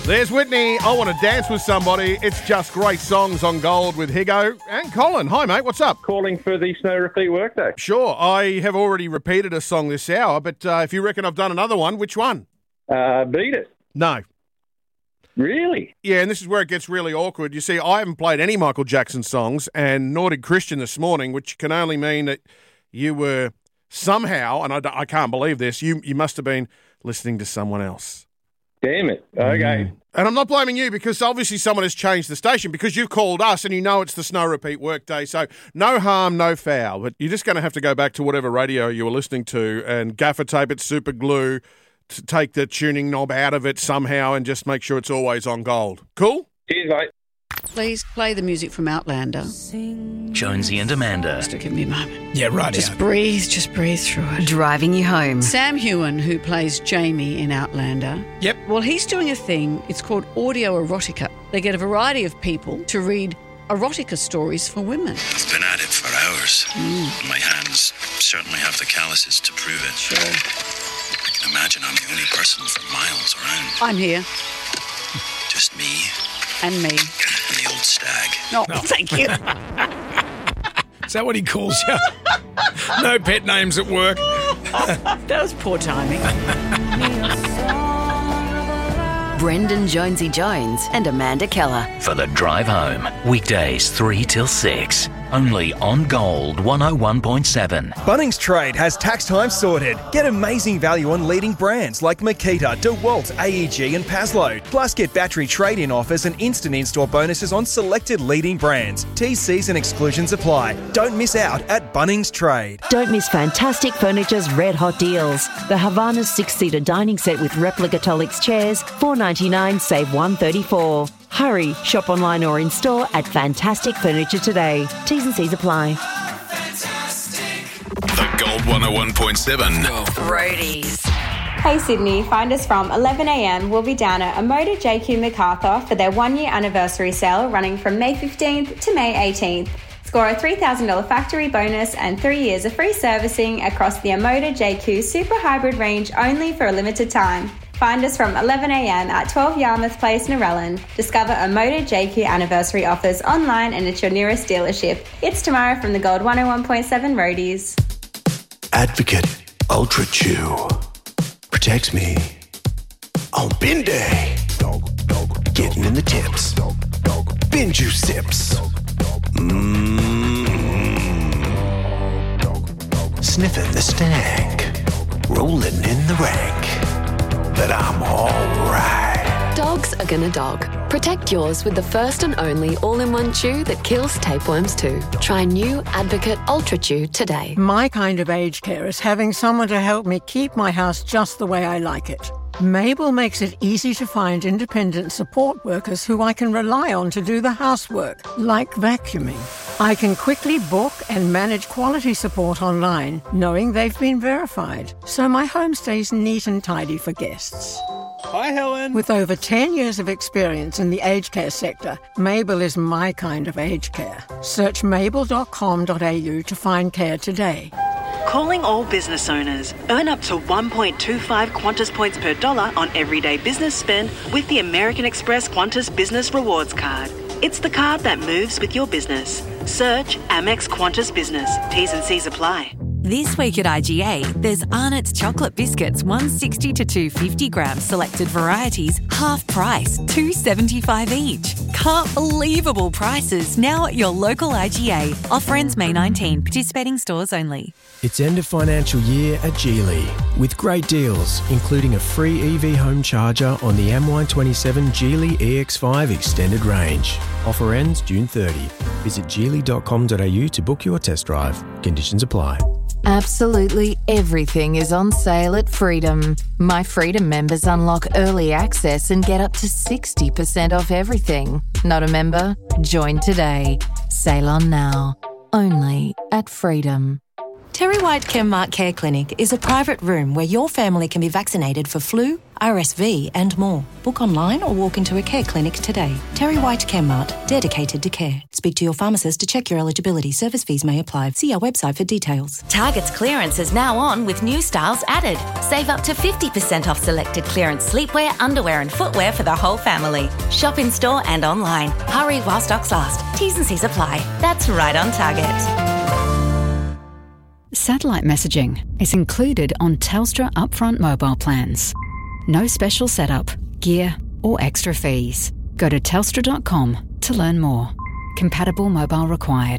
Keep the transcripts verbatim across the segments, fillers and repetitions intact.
There's Whitney. I want to dance with somebody. It's just great songs on Gold with Higo and Colin. Hi, mate. What's up? Calling for the Snow Repeat Workday. Sure. I have already repeated a song this hour, but uh, if you reckon I've done another one, which one? Uh, beat it. No. Really? Yeah, and this is where it gets really awkward. You see, I haven't played any Michael Jackson songs, and nor did Christian this morning, which can only mean that you were somehow, and I, I can't believe this, you, you must have been listening to someone else. Damn it. Okay. Mm. And I'm not blaming you because obviously someone has changed the station because you've called us and you know it's the Snow Repeat Workday. So no harm, no foul. But you're just going to have to go back to whatever radio you were listening to and gaffer tape it, super glue, to take the tuning knob out of it somehow and just make sure it's always on Gold. Cool? Cheers, mate. Please play the music from Outlander. Jonesy and Amanda. Just to give me a moment. Yeah, right. Just out. breathe, just breathe through it. Driving you home. Sam Heughan, who plays Jamie in Outlander. Yep. Well, he's doing a thing, it's called audio erotica. They get a variety of people to read erotica stories for women. I've been at it for hours. Mm. My hands certainly have the calluses to prove it. Sure. I can imagine I'm the only person for miles around. I'm here. Just me. And me. And the old stag. No, no. Thank you. Is that what he calls you? No pet names at work. That was poor timing. Brendan Jonesy Jones and Amanda Keller. For the drive home. Weekdays three till six. Only on Gold one oh one point seven. Bunnings Trade has tax time sorted. Get amazing value on leading brands like Makita, DeWalt, A E G and Paslow. Plus get battery trade-in offers and instant in-store bonuses on selected leading brands. T's, C's and exclusions apply. Don't miss out at Bunnings Trade. Don't miss Fantastic Furniture's red hot deals. The Havana's six-seater dining set with replica Tolix chairs, four ninety-nine, save one thirty-four. Hurry, shop online or in-store at Fantastic Furniture today. T's and C's apply. The Gold one oh one point seven. Roadies. Hey Sydney, find us from eleven a m. We'll be down at Amoda J Q MacArthur for their one-year anniversary sale running from May fifteenth to May eighteenth. Score a three thousand dollars factory bonus and three years of free servicing across the Amoda J Q Super Hybrid range only for a limited time. Find us from eleven a m at twelve Yarmouth Place, Narellan. Discover Amoda J Q anniversary offers online and at your nearest dealership. It's tomorrow from the Gold one oh one point seven Roadies. Advocate Ultra Chew protects me on bin day. Getting in the tips. Bin juice sips. Mmm. Sniffing the stank. Rolling in the rank. That I'm all right. Dogs are gonna dog. Protect yours with the first and only all-in-one chew that kills tapeworms too. Try new Advocate Ultra Chew today. My kind of aged care is having someone to help me keep my house just the way I like it. Mabel makes it easy to find independent support workers who I can rely on to do the housework, like vacuuming. I can quickly book and manage quality support online, knowing they've been verified, so my home stays neat and tidy for guests. Hi, Helen. With over ten years of experience in the aged care sector, Mabel is my kind of aged care. Search mabel dot com dot a u to find care today. Calling all business owners. Earn up to one point two five Qantas points per dollar on everyday business spend with the American Express Qantas Business Rewards Card. It's the card that moves with your business. Search Amex Qantas Business. T's and C's apply. This week at I G A, there's Arnott's Chocolate Biscuits, one sixty to two fifty grams, selected varieties, half price, two seventy-five each. Can't believable prices now at your local I G A. Offer ends May nineteenth. Participating stores only. It's end of financial year at Geely with great deals, including a free E V home charger on the M Y twenty-seven Geely E X five extended range. Offer ends June thirtieth. Visit geely dot com dot a u to book your test drive. Conditions apply. Absolutely everything is on sale at Freedom. My Freedom members unlock early access and get up to sixty percent off everything. Not a member? Join today. Sale on now. Only at Freedom. Terry White Chemmart Care Clinic is a private room where your family can be vaccinated for flu, R S V and more. Book online or walk into a care clinic today. Terry White Chemmart, dedicated to care. Speak to your pharmacist to check your eligibility. Service fees may apply. See our website for details. Target's clearance is now on with new styles added. Save up to fifty percent off selected clearance sleepwear, underwear and footwear for the whole family. Shop in store and online. Hurry while stocks last. T's and C's apply. That's right on Target. Satellite messaging is included on Telstra upfront mobile plans. No special setup, gear or extra fees. Go to telstra dot com to learn more. Compatible mobile required.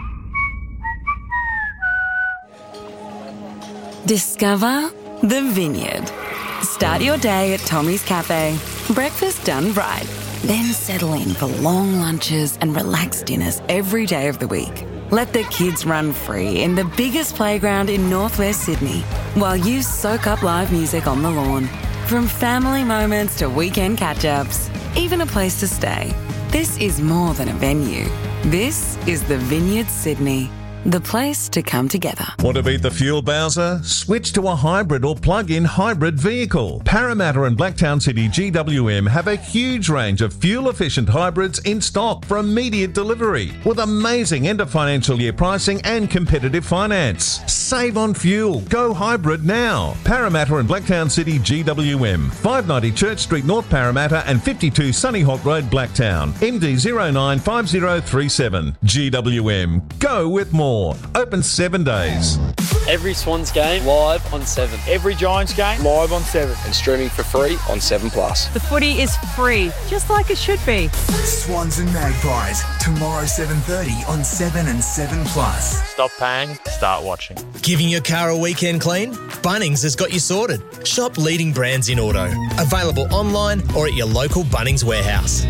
Discover the Vineyard. Start your day at Tommy's Cafe. Breakfast done right. Then settle in for long lunches and relaxed dinners every day of the week. Let the kids run free in the biggest playground in northwest Sydney while you soak up live music on the lawn. From family moments to weekend catch-ups, even a place to stay. This is more than a venue. This is the Vineyard Sydney. The place to come together. Want to beat the fuel bowser? Switch to a hybrid or plug-in hybrid vehicle. Parramatta and Blacktown City G W M have a huge range of fuel-efficient hybrids in stock for immediate delivery with amazing end of financial year pricing and competitive finance. Save on fuel. Go hybrid now. Parramatta and Blacktown City G W M. five ninety Church Street, North Parramatta and fifty-two Sunny Hawk Road, Blacktown. M D zero nine five zero three seven. G W M. Go with more. Open seven days. Every Swans game live on seven. Every Giants game live on seven. And streaming for free on seven plus. The footy is free, just like it should be. Swans and Magpies, tomorrow seven thirty on seven and seven plus. Stop paying, start watching. Giving your car a weekend clean? Bunnings has got you sorted. Shop leading brands in auto. Available online or at your local Bunnings warehouse.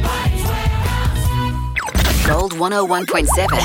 Gold one oh one point seven.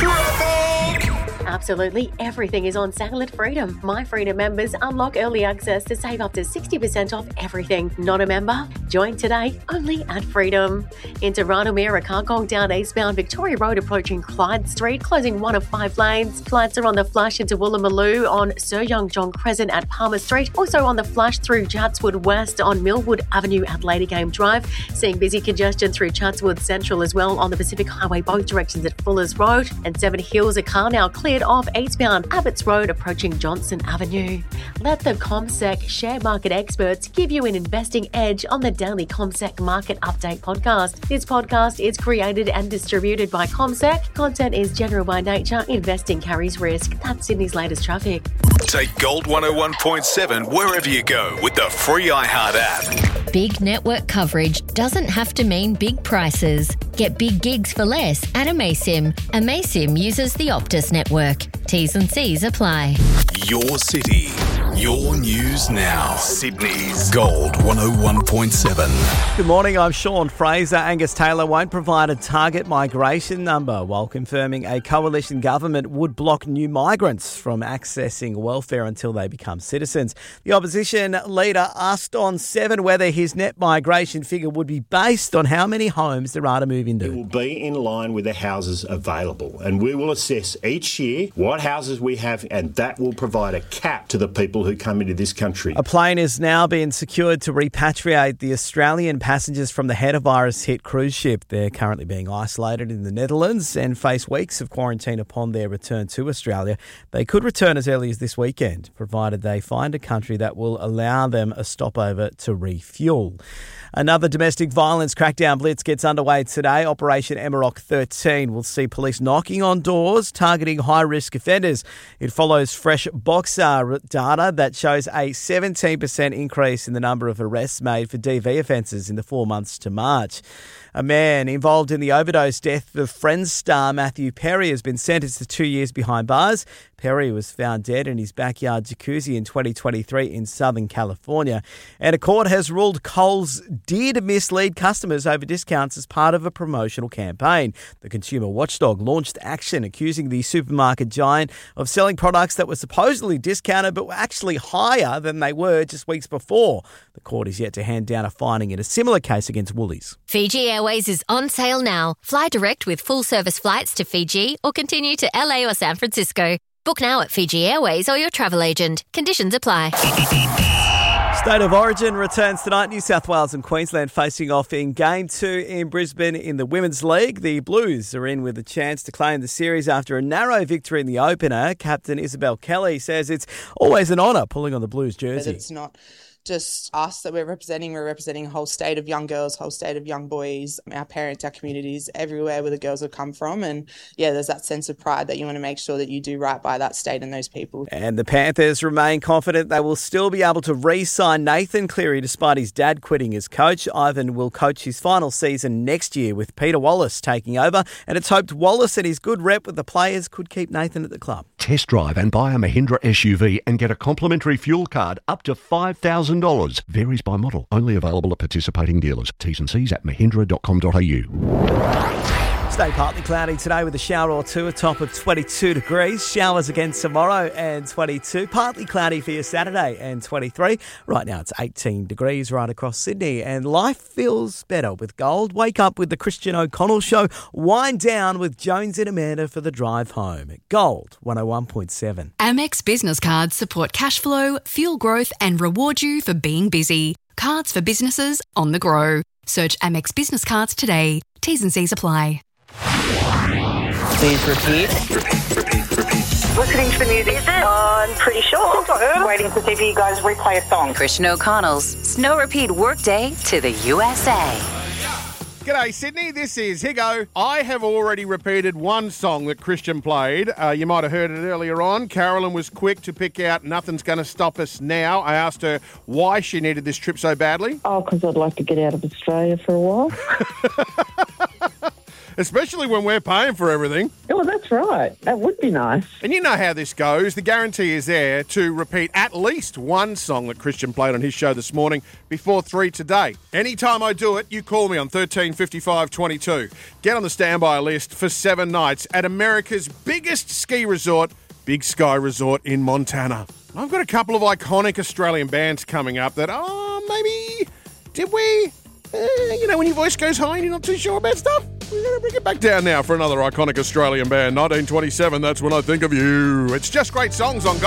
Absolutely everything is on sale at Freedom. My Freedom members unlock early access to save up to sixty percent off everything. Not a member? Join today only at Freedom. Into Ranamira, car going down eastbound Victoria Road approaching Clyde Street, closing one of five lanes. Flights are on the flash into Woolloomooloo on Sir Young John Crescent at Palmer Street. Also on the flash through Chatswood West on Millwood Avenue at Lady Game Drive. Seeing busy congestion through Chatswood Central as well on the Pacific Highway both directions at Fuller's Road. And Seven Hills, a car now cleared off eastbound Abbots Road approaching Johnson Avenue. Let the CommSec share market experts give you an investing edge on the daily CommSec Market Update podcast. This podcast is created and distributed by CommSec. Content is general by nature. Investing carries risk. That's Sydney's latest traffic. Take Gold one oh one point seven wherever you go with the free iHeart app. Big network coverage doesn't have to mean big prices. Get big gigs for less at Amaysim. Amaysim uses the Optus network. T's and C's apply. Your city, your news now. Sydney's Gold one oh one point seven. Good morning, I'm Sean Fraser. Angus Taylor won't provide a target migration number while confirming a coalition government would block new migrants from accessing welfare until they become citizens. The opposition leader asked on Seven whether his net migration figure would be based on how many homes there are to move into. It will be in line with the houses available, and we will assess each year what houses we have, and that will provide a cap to the people who come into this country. A plane is now being secured to repatriate the Australian passengers from the Hedavirus-hit cruise ship. They're currently being isolated in the Netherlands and face weeks of quarantine upon their return to Australia. They could return as early as this weekend, provided they find a country that will allow them a stopover to refuel. Another domestic violence crackdown blitz gets underway today. Operation Emerald thirteen will see police knocking on doors, targeting high-risk offenders. It follows fresh Boxer data that shows a seventeen percent increase in the number of arrests made for D V offences in the four months to March. A man involved in the overdose death of Friends star Matthew Perry has been sentenced to two years behind bars. Perry was found dead in his backyard jacuzzi in twenty twenty-three in Southern California. And a court has ruled Coles did mislead customers over discounts as part of a promotional campaign. The consumer watchdog launched action accusing the supermarket giant of selling products that were supposedly discounted but were actually higher than they were just weeks before. The court is yet to hand down a finding in a similar case against Woolies. Fiji Airways is on sale now. Fly direct with full service flights to Fiji or continue to L A or San Francisco. Book now at Fiji Airways or your travel agent. Conditions apply. State of Origin returns tonight. New South Wales and Queensland facing off in Game two in Brisbane in the Women's League. The Blues are in with a chance to claim the series after a narrow victory in the opener. Captain Isabel Kelly says it's always an honour pulling on the Blues jersey. It's not just us that we're representing. We're representing a whole state of young girls, whole state of young boys, our parents, our communities, everywhere where the girls have come from. And yeah, there's that sense of pride that you want to make sure that you do right by that state and those people. And the Panthers remain confident they will still be able to re-sign Nathan Cleary despite his dad quitting as coach. Ivan will coach his final season next year with Peter Wallace taking over. And it's hoped Wallace and his good rep with the players could keep Nathan at the club. Test drive and buy a Mahindra S U V and get a complimentary fuel card up to five thousand dollars. Varies by model. Only available at participating dealers. T's and C's at mahindra dot com dot a u. Stay partly cloudy today with a shower or two, a top of twenty-two degrees. Showers again tomorrow and twenty-two. Partly cloudy for your Saturday and twenty-three. Right now it's eighteen degrees right across Sydney and life feels better with Gold. Wake up with the Christian O'Connell Show. Wind down with Jones and Amanda for the drive home. Gold one oh one point seven. Amex Business Cards support cash flow, fuel growth and reward you for being busy. Cards for businesses on the go. Search Amex Business Cards today. T's and C's apply. Please repeat. Repeat, repeat, repeat. Listening to the music. Is it? I'm pretty sure. I think I heard. Waiting to see if you guys replay a song. Christian O'Connell's Snow Repeat Workday to the U S A. G'day, Sydney. This is Higo. I have already repeated one song that Christian played. Uh, you might have heard it earlier on. Carolyn was quick to pick out Nothing's Gonna Stop Us Now. I asked her why she needed this trip so badly. Oh, because I'd like to get out of Australia for a while. Especially when we're paying for everything. Oh, that's right. That would be nice. And you know how this goes. The guarantee is there to repeat at least one song that Christian played on his show this morning before three today. Anytime I do it, you call me on thirteen fifty-five twenty-two. Get on the standby list for seven nights at America's biggest ski resort, Big Sky Resort in Montana. I've got a couple of iconic Australian bands coming up that, oh, maybe, did we? Uh, you know, when your voice goes high and you're not too sure about stuff? We're going to bring it back down now for another iconic Australian band. nineteen twenty-seven, That's When I Think of You. It's just great songs on Gold.